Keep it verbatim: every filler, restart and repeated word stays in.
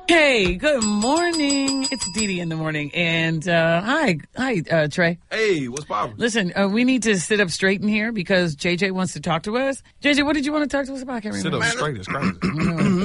Hey, good morning. It's Dee Dee in the morning. And uh, hi, hi, uh, Trey. Hey, what's poppin'? Listen, uh, we need to sit up straight in here because J J wants to talk to us. J J, what did you want to talk to us about? I can't Sit remember. up straight is crazy.